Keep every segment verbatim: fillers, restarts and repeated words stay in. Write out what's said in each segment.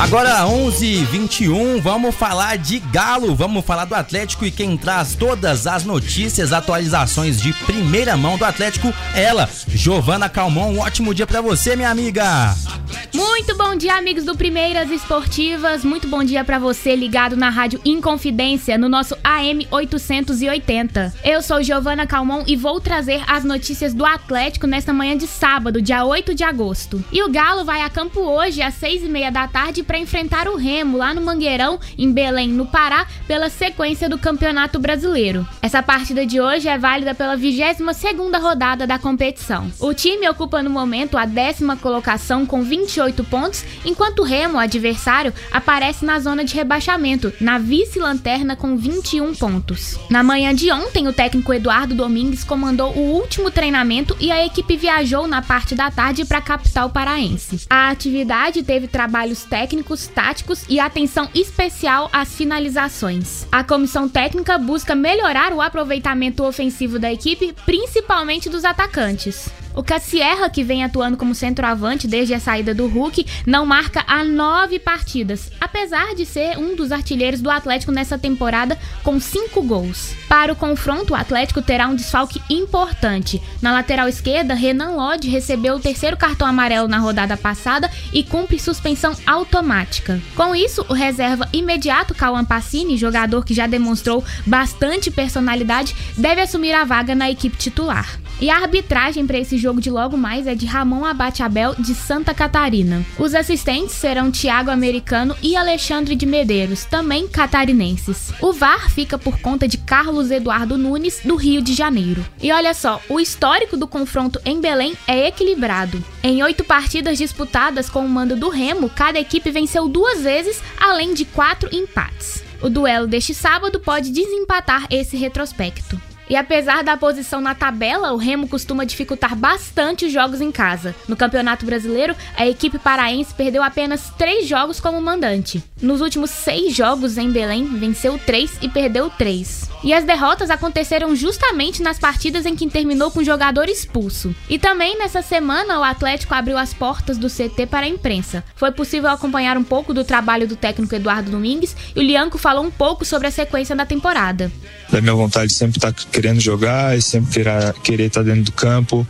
Agora onze e vinte e um, vamos falar de Galo, vamos falar do Atlético, e quem traz todas as notícias, atualizações de primeira mão do Atlético, ela, Giovana Calmon. Um ótimo dia pra você, minha amiga. Muito bom dia, amigos do Primeiras Esportivas, muito bom dia pra você ligado na Rádio Inconfidência, no nosso A M oitocentos e oitenta. Eu sou Giovana Calmon e vou trazer as notícias do Atlético nesta manhã de sábado, dia oito de agosto. E o Galo vai a campo hoje às seis e meia da tarde para enfrentar o Remo lá no Mangueirão, em Belém, no Pará, pela sequência do Campeonato Brasileiro. Essa partida de hoje é válida pela vigésima segunda rodada da competição. O time ocupa no momento a décima colocação com vinte e oito pontos, enquanto o Remo, adversário, aparece na zona de rebaixamento, na vice-lanterna com vinte e um pontos. Na manhã de ontem, o técnico Eduardo Domingues comandou o último treinamento e a equipe viajou na parte da tarde para a capital paraense. A atividade teve trabalhos técnicos técnicos, táticos e atenção especial às finalizações. A comissão técnica busca melhorar o aproveitamento ofensivo da equipe, principalmente dos atacantes. O Cassierra, que vem atuando como centroavante desde a saída do Hulk, não marca há nove partidas, apesar de ser um dos artilheiros do Atlético nessa temporada com cinco gols. Para o confronto, o Atlético terá um desfalque importante. Na lateral esquerda, Renan Lodge recebeu o terceiro cartão amarelo na rodada passada e cumpre suspensão automática. Com isso, o reserva imediato Cauã Pacini, jogador que já demonstrou bastante personalidade, deve assumir a vaga na equipe titular. E a arbitragem para esse jogo de logo mais é de Ramon Abate Abel, de Santa Catarina. Os assistentes serão Thiago Americano e Alexandre de Medeiros, também catarinenses. O V A R fica por conta de Carlos Eduardo Nunes, do Rio de Janeiro. E olha só, o histórico do confronto em Belém é equilibrado. Em oito partidas disputadas com o mando do Remo, cada equipe venceu duas vezes, além de quatro empates. O duelo deste sábado pode desempatar esse retrospecto. E apesar da posição na tabela, o Remo costuma dificultar bastante os jogos em casa. No Campeonato Brasileiro, a equipe paraense perdeu apenas três jogos como mandante. Nos últimos seis jogos em Belém, venceu três e perdeu três. E as derrotas aconteceram justamente nas partidas em que terminou com o jogador expulso. E também nessa semana, o Atlético abriu as portas do C T para a imprensa. Foi possível acompanhar um pouco do trabalho do técnico Eduardo Domingues e o Lianco falou um pouco sobre a sequência da temporada. Da minha vontade sempre estar querendo jogar e sempre querer, querer estar dentro do campo.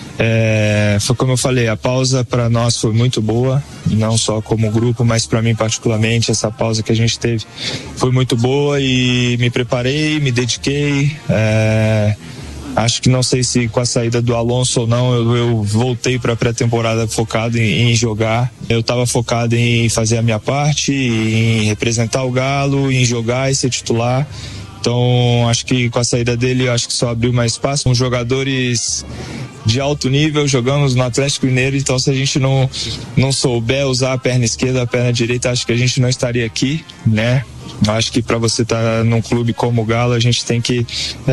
É, foi como eu falei, a pausa para nós foi muito boa, não só como grupo, mas para mim particularmente. Essa pausa que a gente teve foi muito boa e me preparei, me dediquei. É, acho que não sei se com a saída do Alonso ou não, eu, eu voltei para a pré-temporada focado em, em jogar. Eu estava focado em fazer a minha parte, em representar o Galo, em jogar e ser titular. Então, acho que com a saída dele, acho que só abriu mais espaço. São jogadores de alto nível, jogamos no Atlético Mineiro, então se a gente não, não souber usar a perna esquerda, a perna direita, acho que a gente não estaria aqui, né? Acho que para você estar num clube como o Galo, a gente tem que,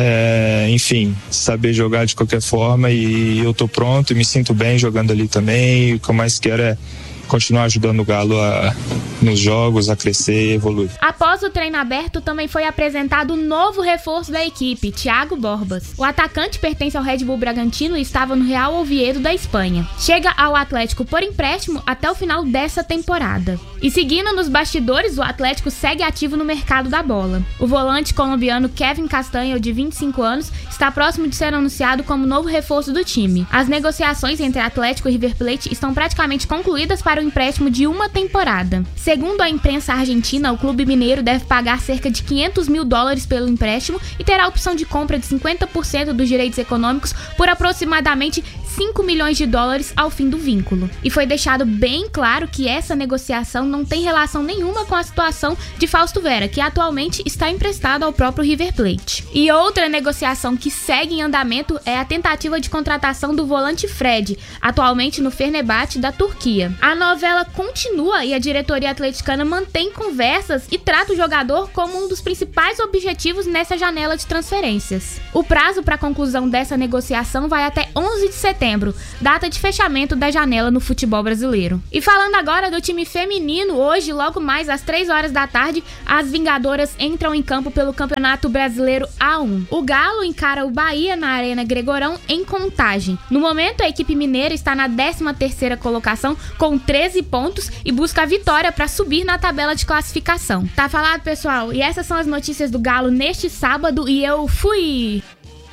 é, enfim, saber jogar de qualquer forma, e eu tô pronto e me sinto bem jogando ali também, e o que eu mais quero é continuar ajudando o Galo a, nos jogos, a crescer e evoluir. Após o treino aberto, também foi apresentado o novo reforço da equipe, Thiago Borbas. O atacante pertence ao Red Bull Bragantino e estava no Real Oviedo da Espanha. Chega ao Atlético por empréstimo até o final dessa temporada. E seguindo nos bastidores, o Atlético segue ativo no mercado da bola. O volante colombiano Kevin Castanho, de vinte e cinco anos, está próximo de ser anunciado como novo reforço do time. As negociações entre Atlético e River Plate estão praticamente concluídas para o empréstimo de uma temporada. Segundo a imprensa argentina, o clube mineiro deve pagar cerca de quinhentos mil dólares pelo empréstimo e terá a opção de compra de cinquenta por cento dos direitos econômicos por aproximadamente cinco milhões de dólares ao fim do vínculo. E foi deixado bem claro que essa negociação não tem relação nenhuma com a situação de Fausto Vera, que atualmente está emprestado ao próprio River Plate. E outra negociação que segue em andamento é a tentativa de contratação do volante Fred, atualmente no Fenerbahçe da Turquia. A novela continua e a diretoria atleticana mantém conversas e trata o jogador como um dos principais objetivos nessa janela de transferências. O prazo para a conclusão dessa negociação vai até onze de setembro, data de fechamento da janela no futebol brasileiro. E falando agora do time feminino, feminino, hoje, logo mais às três horas da tarde, as Vingadoras entram em campo pelo Campeonato Brasileiro A um. O Galo encara o Bahia na Arena Gregorão em Contagem. No momento, a equipe mineira está na décima terceira colocação com treze pontos e busca a vitória para subir na tabela de classificação. Tá falado, pessoal? E essas são as notícias do Galo neste sábado e eu fui!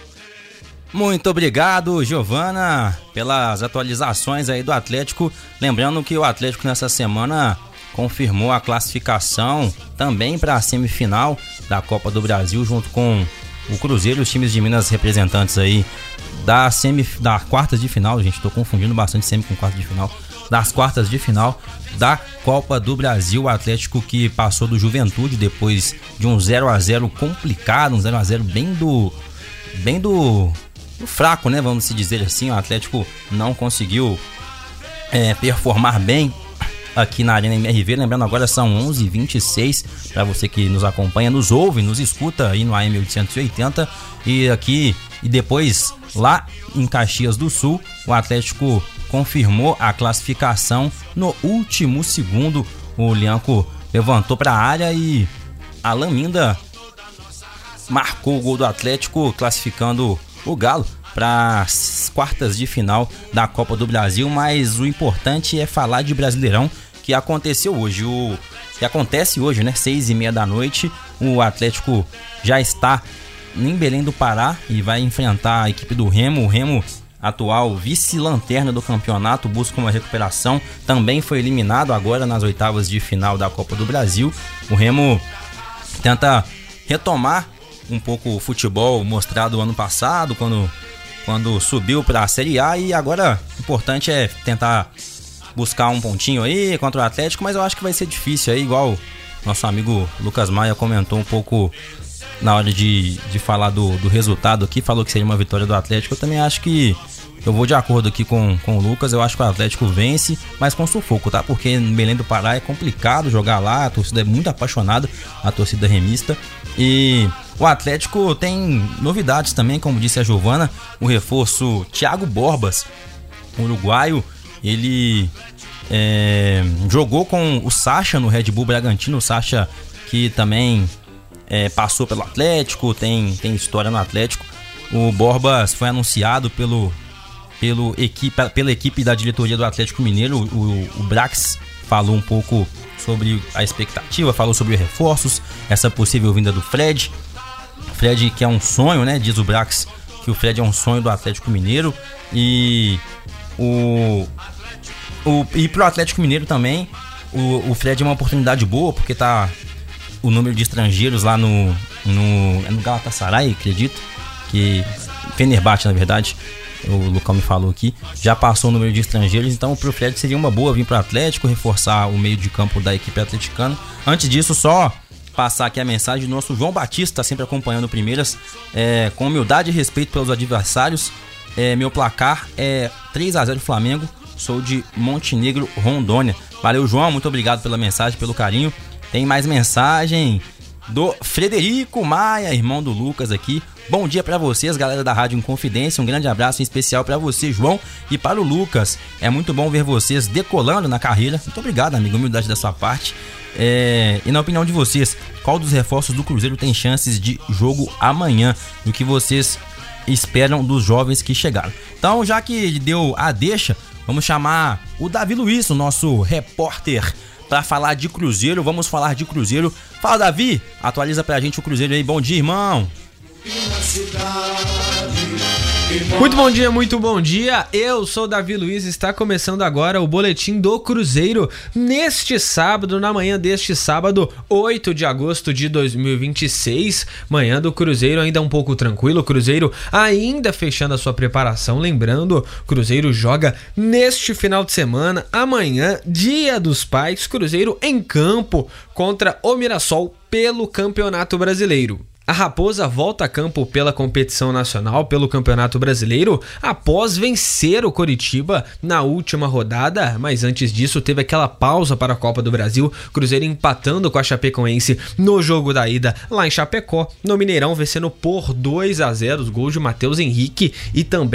Muito obrigado, Giovana, pelas atualizações aí do Atlético. Lembrando que o Atlético nessa semana confirmou a classificação também para a semifinal da Copa do Brasil, junto com o Cruzeiro e os times de Minas representantes aí da, semi, da quartas de final. Gente, tô confundindo bastante semi com quartas de final. Das quartas de final da Copa do Brasil. O Atlético que passou do Juventude depois de um zero a zero complicado, um zero a zero bem do... bem do... fraco, né? Vamos se dizer assim. O Atlético não conseguiu é, performar bem aqui na Arena M R V. Lembrando, agora são onze e vinte e seis. Para você que nos acompanha, nos ouve, nos escuta aí no A M oitocentos e oitenta. E aqui, e depois lá em Caxias do Sul, o Atlético confirmou a classificação no último segundo. O Lianco levantou para a área e Alan Minda marcou o gol do Atlético, classificando o Galo para as quartas de final da Copa do Brasil. Mas o importante é falar de Brasileirão, que aconteceu hoje, o que acontece hoje, né? Seis e meia da noite, o Atlético já está em Belém do Pará e vai enfrentar a equipe do Remo. O Remo, atual vice-lanterna do campeonato, busca uma recuperação, também foi eliminado agora nas oitavas de final da Copa do Brasil. O Remo tenta retomar um pouco o futebol mostrado ano passado, quando, quando subiu para a Série A, e agora o importante é tentar buscar um pontinho aí contra o Atlético, mas eu acho que vai ser difícil aí, igual nosso amigo Lucas Maia comentou um pouco na hora de, de falar do, do resultado aqui, falou que seria uma vitória do Atlético. Eu também acho que eu vou de acordo aqui com, com o Lucas. Eu acho que o Atlético vence, mas com sufoco, tá? Porque no Belém do Pará é complicado jogar lá, a torcida é muito apaixonada, a torcida remista. E o Atlético tem novidades também, como disse a Giovana, o reforço Thiago Borbas, uruguaio. Ele é, jogou com o Sacha no Red Bull Bragantino, o Sacha que também é, passou pelo Atlético, tem, tem história no Atlético. O Borbas foi anunciado pelo, pelo equipe, pela equipe da diretoria do Atlético Mineiro. O, o Brax falou um pouco sobre a expectativa, falou sobre reforços, essa possível vinda do Fred. Fred, que é um sonho, né? Diz o Brax que o Fred é um sonho do Atlético Mineiro. E o, o e pro Atlético Mineiro também, o, o Fred é uma oportunidade boa, porque tá o número de estrangeiros lá no, no, é no Galatasaray, acredito, que Fenerbahçe, na verdade, o Lucão me falou aqui, já passou o número de estrangeiros. Então pro Fred seria uma boa vir pro Atlético, reforçar o meio de campo da equipe atleticana. Antes disso, só passar aqui a mensagem do nosso João Batista, sempre acompanhando o Primeiras, é, com humildade e respeito pelos adversários. É, meu placar é três a zero Flamengo, sou de Montenegro, Rondônia. Valeu, João, muito obrigado pela mensagem, pelo carinho. Tem mais mensagem do Frederico Maia, irmão do Lucas aqui. Bom dia pra vocês, galera da Rádio Inconfidência. Um grande abraço em especial pra você, João, e para o Lucas. É muito bom ver vocês decolando na carreira. Muito obrigado, amigo, humildade da sua parte. É... E na opinião de vocês, qual dos reforços do Cruzeiro tem chances de jogo amanhã? E o que vocês esperam dos jovens que chegaram? Então, já que ele deu a deixa, vamos chamar o Davi Luiz, o nosso repórter, para falar de Cruzeiro. Vamos falar de Cruzeiro. Fala, Davi, atualiza pra gente o Cruzeiro aí. Bom dia, irmão. Muito bom dia, muito bom dia. Eu sou o Davi Luiz, está começando agora o boletim do Cruzeiro neste sábado, na manhã deste sábado, oito de agosto de dois mil e vinte e seis. Manhã do Cruzeiro ainda um pouco tranquilo, o Cruzeiro ainda fechando a sua preparação. Lembrando, o Cruzeiro joga neste final de semana, amanhã, Dia dos Pais, Cruzeiro em campo contra o Mirassol pelo Campeonato Brasileiro. A Raposa volta a campo pela competição nacional, pelo Campeonato Brasileiro, após vencer o Coritiba na última rodada, mas antes disso teve aquela pausa para a Copa do Brasil, Cruzeiro empatando com a Chapecoense no jogo da ida lá em Chapecó, no Mineirão, vencendo por dois a zero, os gols de Matheus Henrique e também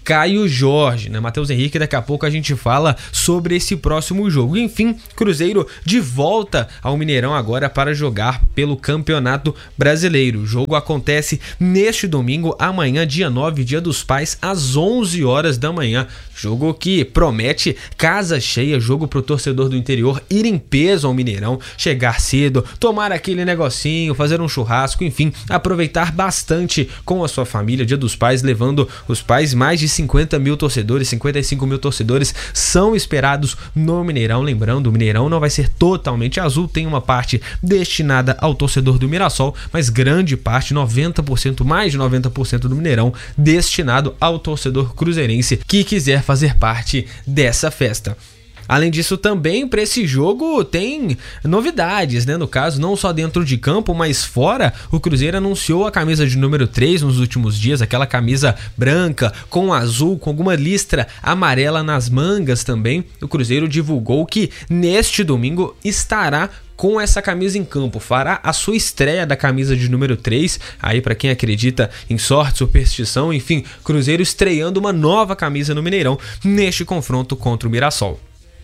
Caio Jorge, né? Matheus Henrique, daqui a pouco a gente fala sobre esse próximo jogo. Enfim, Cruzeiro de volta ao Mineirão agora para jogar pelo Campeonato Brasileiro. O jogo acontece neste domingo, amanhã, dia nove, dia dos pais, às onze horas da manhã. Jogo que promete casa cheia, jogo pro torcedor do interior ir em peso ao Mineirão, chegar cedo, tomar aquele negocinho, fazer um churrasco, enfim, aproveitar bastante com a sua família. Dia dos pais, levando os pais, mais de cinquenta mil torcedores, cinquenta e cinco mil torcedores são esperados no Mineirão. Lembrando, o Mineirão não vai ser totalmente azul, tem uma parte destinada ao torcedor do Mirassol, mas grande parte, noventa por cento, mais de noventa por cento do Mineirão destinado ao torcedor cruzeirense que quiser fazer parte dessa festa. Além disso, também para esse jogo tem novidades, né? No caso, não só dentro de campo, mas fora. O Cruzeiro anunciou a camisa de número três nos últimos dias, aquela camisa branca com azul, com alguma listra amarela nas mangas também. O Cruzeiro divulgou que neste domingo estará com essa camisa em campo, fará a sua estreia da camisa de número três, aí para quem acredita em sorte, superstição, enfim, Cruzeiro estreando uma nova camisa no Mineirão neste confronto contra o Mirassol.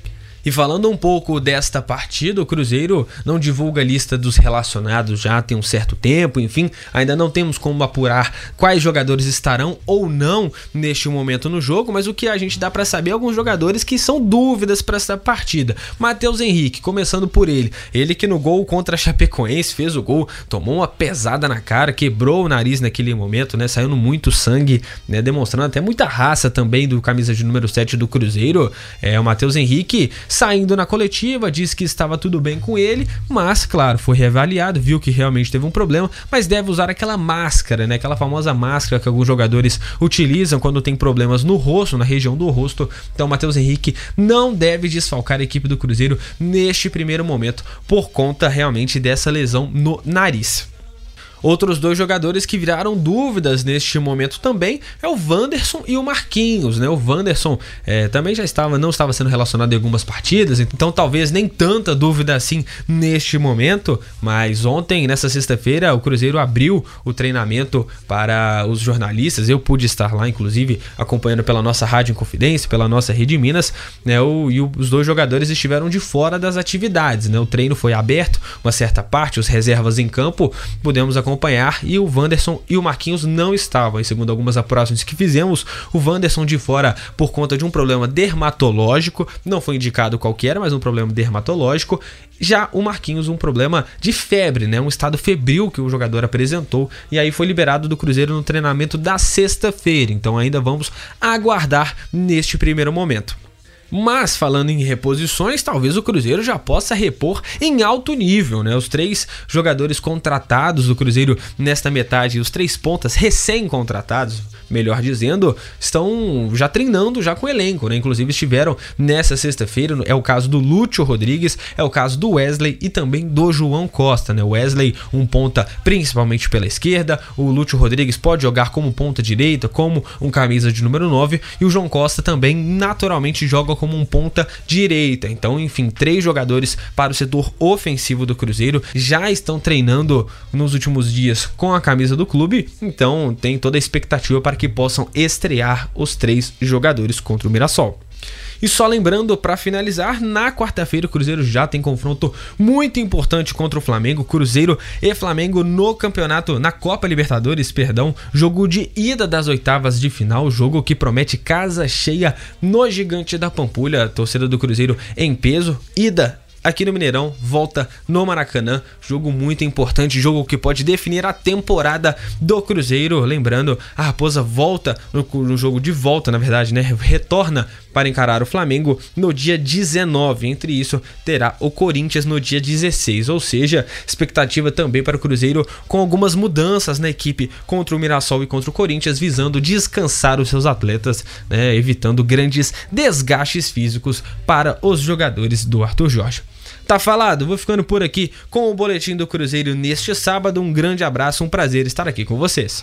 E falando um pouco desta partida, o Cruzeiro não divulga a lista dos relacionados já tem um certo tempo, enfim, ainda não temos como apurar quais jogadores estarão ou não neste momento no jogo, mas o que a gente dá para saber é alguns jogadores que são dúvidas para essa partida. Matheus Henrique, começando por ele, ele que no gol contra a Chapecoense fez o gol, tomou uma pesada na cara, quebrou o nariz naquele momento, né, saindo muito sangue, né, demonstrando até muita raça também do camisa de número sete do Cruzeiro. É, o Matheus Henrique saindo na coletiva, disse que estava tudo bem com ele, mas, claro, foi reavaliado, viu que realmente teve um problema, mas deve usar aquela máscara, né? Aquela famosa máscara que alguns jogadores utilizam quando tem problemas no rosto, na região do rosto. Então, Matheus Henrique não deve desfalcar a equipe do Cruzeiro neste primeiro momento, por conta realmente dessa lesão no nariz. Outros dois jogadores que viraram dúvidas neste momento também é o Wanderson e o Marquinhos, né? O Wanderson é, também já estava, não estava sendo relacionado em algumas partidas, então talvez nem tanta dúvida assim neste momento, mas ontem, nessa sexta-feira, o Cruzeiro abriu o treinamento para os jornalistas, eu pude estar lá, inclusive, acompanhando pela nossa Rádio Inconfidência, pela nossa Rede Minas, né? O, e o, os dois jogadores estiveram de fora das atividades, né? O treino foi aberto, uma certa parte, os reservas em campo, pudemos acompanhar acompanhar, e o Wanderson e o Marquinhos não estavam, e segundo algumas apurações que fizemos, o Wanderson de fora por conta de um problema dermatológico, não foi indicado qual que era, mas um problema dermatológico. Já o Marquinhos, um problema de febre, né? Um estado febril que o jogador apresentou, e aí foi liberado do Cruzeiro no treinamento da sexta-feira, então ainda vamos aguardar neste primeiro momento. Mas, falando em reposições, talvez o Cruzeiro já possa repor em alto nível, né? Os três jogadores contratados do Cruzeiro nesta metade, os três pontas recém-contratados, melhor dizendo, estão já treinando já com o elenco, né? Inclusive estiveram nessa sexta-feira, é o caso do Lúcio Rodrigues, é o caso do Wesley e também do João Costa, né? O Wesley, um ponta principalmente pela esquerda, o Lúcio Rodrigues pode jogar como ponta direita, como um camisa de número nove, e o João Costa também naturalmente joga como um ponta direita. Então, enfim, três jogadores para o setor ofensivo do Cruzeiro já estão treinando nos últimos dias com a camisa do clube, então tem toda a expectativa para que possam estrear os três jogadores contra o Mirassol. E só lembrando, para finalizar, na quarta-feira o Cruzeiro já tem confronto muito importante contra o Flamengo, Cruzeiro e Flamengo no campeonato, na Copa Libertadores, perdão, jogo de ida das oitavas de final, jogo que promete casa cheia no Gigante da Pampulha, torcida do Cruzeiro em peso, ida aqui no Mineirão, volta no Maracanã, jogo muito importante, jogo que pode definir a temporada do Cruzeiro. Lembrando, a Raposa volta no, no jogo de volta, na verdade, né? Retorna para encarar o Flamengo no dia dezenove. Entre isso, terá o Corinthians no dia dezesseis, ou seja, expectativa também para o Cruzeiro com algumas mudanças na equipe contra o Mirassol e contra o Corinthians, visando descansar os seus atletas, né? Evitando grandes desgastes físicos para os jogadores do Arthur Jorge. Tá falado? Vou ficando por aqui com o Boletim do Cruzeiro neste sábado. Um grande abraço, um prazer estar aqui com vocês.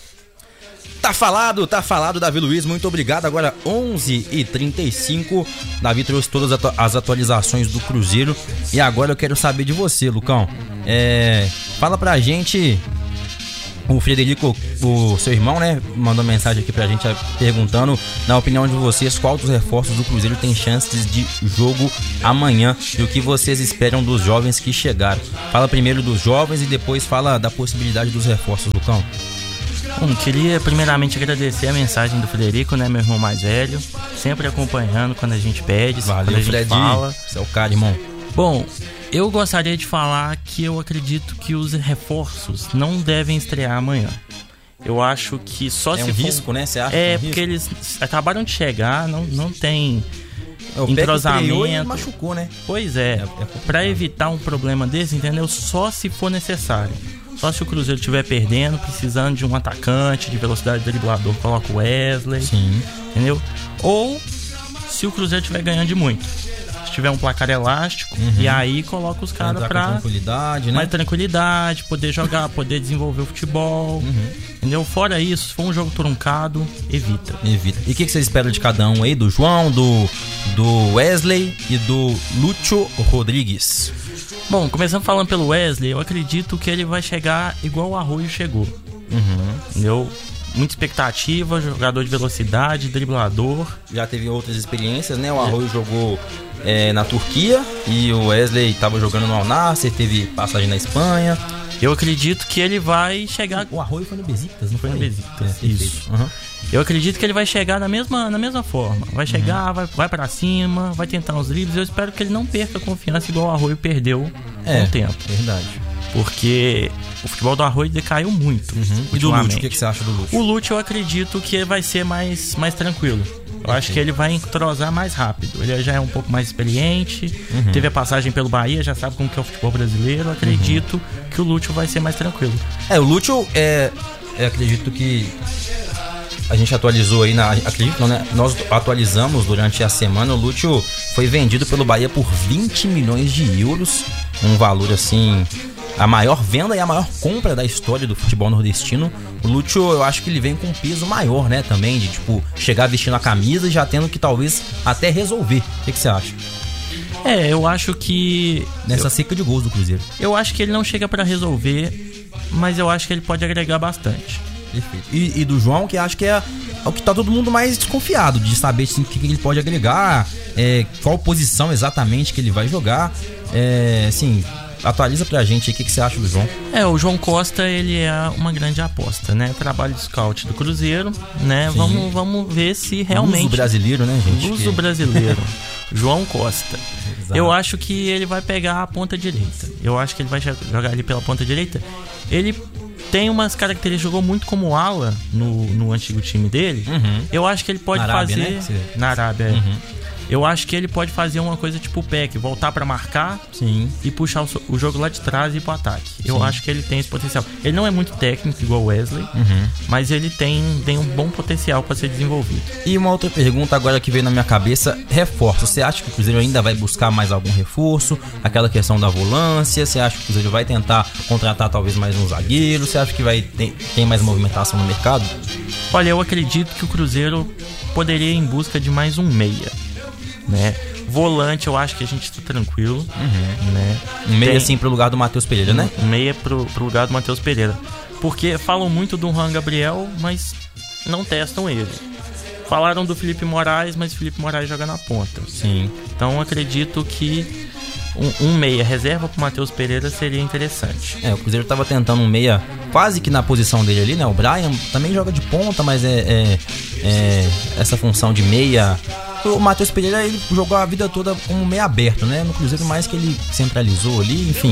Tá falado, tá falado, Davi Luiz, muito obrigado. Agora onze e trinta e cinco, Davi trouxe todas as atualizações do Cruzeiro. E agora eu quero saber de você, Lucão. É, fala pra gente O Frederico, o seu irmão, né, mandou mensagem aqui pra gente perguntando, na opinião de vocês, qual dos reforços do Cruzeiro tem chances de jogo amanhã e o que vocês esperam dos jovens que chegaram. Fala primeiro dos jovens e depois fala da possibilidade dos reforços, Lucão. Bom, queria primeiramente agradecer a mensagem do Frederico, né, meu irmão mais velho, sempre acompanhando quando a gente pede, Valeu, quando a gente Fred. fala. Você é o cara, irmão. Bom, eu gostaria de falar que eu acredito que os reforços não devem estrear amanhã. Eu acho que só é se um for... risco, né? Você acha É, que é um porque risco? eles acabaram de chegar, não, não tem É, o entrosamento. E machucou, né? Pois é, É, é pra evitar um problema desse, entendeu? Só se for necessário. Só se o Cruzeiro estiver perdendo, precisando de um atacante de velocidade driblador, coloca o Wesley. Sim. Entendeu? Ou se o Cruzeiro estiver ganhando de muito. Se tiver um placar elástico, Uhum. e aí coloca os caras pra tranquilidade, né? mais tranquilidade, poder jogar, poder desenvolver o futebol. Uhum. Entendeu? Fora isso, se for um jogo truncado, evita. Evita. E o que, que vocês esperam de cada um aí? Do João, do, do Wesley e do Lúcio Rodrigues? Bom, começando falando pelo Wesley, eu acredito que ele vai chegar igual o Arroio chegou. Uhum. Entendeu? Muita expectativa, jogador de velocidade, driblador. Já teve outras experiências, né? O Arroio jogou é, na Turquia e o Wesley estava jogando no Al Nassr, teve passagem na Espanha. Eu acredito que ele vai chegar... O Arroio foi no Besiktas, não foi? Foi no Besiktas, É, isso. Uhum. Eu acredito que ele vai chegar na mesma, na mesma forma. Vai chegar, Uhum. vai, vai pra cima, vai tentar uns dribles. Eu espero que ele não perca a confiança igual o Arroio perdeu É, com o tempo. verdade. Porque o futebol do Arroio decaiu muito. Uhum. E do ultimamente. Lúcio, o que, que você acha do Lúcio? O Lúcio eu acredito que vai ser mais, mais tranquilo. Eu acho que ele vai entrosar mais rápido. Ele já é um pouco mais experiente. Uhum. Teve a passagem pelo Bahia, já sabe como que é o futebol brasileiro. Eu acredito uhum. que o Lúcio vai ser mais tranquilo. É, o Lúcio, é, é, acredito que a gente atualizou aí, na, acredito não, né? Nós atualizamos durante a semana. O Lúcio foi vendido pelo Bahia por vinte milhões de euros. Um valor assim... A maior venda e a maior compra da história do futebol nordestino. O Lúcio, eu acho que ele vem com um peso maior, né? Também, de tipo, chegar vestindo a camisa e já tendo que talvez até resolver. O que, que você acha? É, eu acho que... Nessa eu, seca de gols do Cruzeiro. Eu acho que ele não chega pra resolver, mas eu acho que ele pode agregar bastante. Perfeito. E, e do João, que acho que é, é o que tá todo mundo mais desconfiado, de saber assim, o que, que ele pode agregar, é, qual posição exatamente que ele vai jogar. É, assim... Atualiza pra gente aí o que, que você acha do João. É, o João Costa, ele é uma grande aposta, né? Trabalho de scout do Cruzeiro, né? Vamos, vamos ver se realmente... Luso brasileiro, né, gente? Luso que... brasileiro. João Costa. Exato. Eu acho que ele vai pegar a ponta direita. Eu acho que ele vai jogar ali pela ponta direita. Ele tem umas características, jogou muito como ala no, no antigo time dele. Uhum. Eu acho que ele pode na Arábia, fazer... Né? Na Arábia, é. Uhum. Eu acho que ele pode fazer uma coisa tipo o Peck, voltar pra marcar. Sim. E puxar o, o jogo lá de trás e ir pro ataque. Eu Sim. acho que ele tem esse potencial. Ele não é muito técnico igual o Wesley, Uhum. mas ele tem, tem um bom potencial para ser desenvolvido. E uma outra pergunta agora que veio na minha cabeça, reforço. Você acha que o Cruzeiro ainda vai buscar mais algum reforço? Aquela questão da volância? Você acha que o Cruzeiro vai tentar contratar talvez mais um zagueiro? Você acha que vai ter, tem mais movimentação no mercado? Olha, eu acredito que o Cruzeiro poderia ir em busca de mais um meia, né? Volante, eu acho que a gente tá tranquilo, Uhum. né? Um meia Tem- assim pro lugar do Matheus Pereira, né? Um meia pro, pro lugar do Matheus Pereira. Porque falam muito do Juan Gabriel, mas não testam ele. Falaram do Felipe Moraes, mas Felipe Moraes joga na ponta. Sim. Então acredito que um, um meia reserva pro Matheus Pereira seria interessante. É, o Cruzeiro tava tentando um meia quase que na posição dele ali, né? O Brian também joga de ponta, mas é, é, é essa função de meia. O Matheus Pereira, ele jogou a vida toda como meia aberto, né? No Cruzeiro, mais que ele centralizou ali, enfim.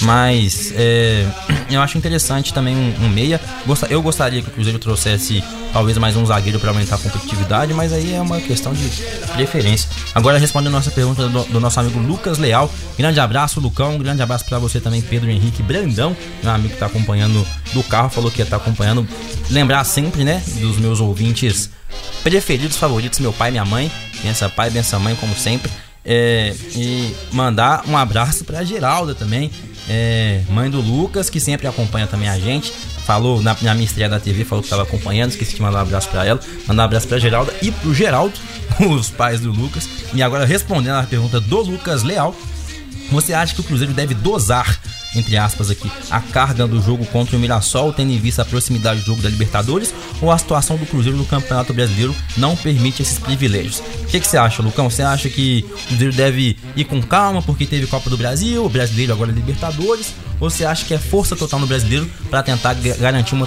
Mas é, eu acho interessante também um, um meia. Gosta- Eu gostaria que o Cruzeiro trouxesse talvez mais um zagueiro para aumentar a competitividade, mas aí é uma questão de preferência. Agora, respondendo a nossa pergunta do, do nosso amigo Lucas Leal. Grande abraço, Lucão. Um grande abraço para você também, Pedro Henrique Brandão, meu amigo que tá acompanhando do carro, falou que ia estar acompanhando. Lembrar sempre, né, dos meus ouvintes preferidos, favoritos, meu pai e minha mãe. Bença pai, bença mãe, como sempre. É, e mandar um abraço pra Geralda também, é, mãe do Lucas, que sempre acompanha também a gente. Falou na, na minha estreia da T V, falou que estava acompanhando, esqueci de mandar um abraço pra ela. Mandar um abraço pra Geralda e pro Geraldo, os pais do Lucas. E agora, respondendo a pergunta do Lucas Leal, você acha que o Cruzeiro deve dosar entre aspas aqui, a carga do jogo contra o Mirassol, tendo em vista a proximidade do jogo da Libertadores, ou a situação do Cruzeiro no Campeonato Brasileiro não permite esses privilégios? O que, que você acha, Lucão? Você acha que o Cruzeiro deve ir com calma porque teve Copa do Brasil, o Brasileiro agora Libertadores, ou você acha que é força total no Brasileiro para tentar garantir uma